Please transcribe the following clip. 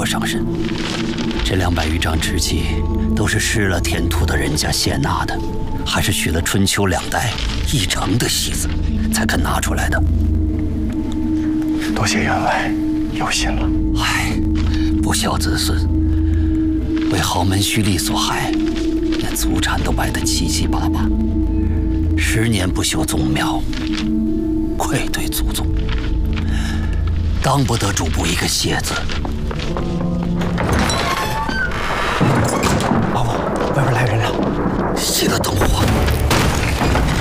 过上身。这200余张纸契都是失了田土的人家现拿的，还是取了春秋2代议程的戏子才肯拿出来的。 多谢员外有心了。 唉，不孝子孙，为豪门胥吏所害，连祖产都败得七七八八，10年不修宗庙，愧对祖宗，当不得主簿一个谢字。 王母，外边来人了， 熄了灯火。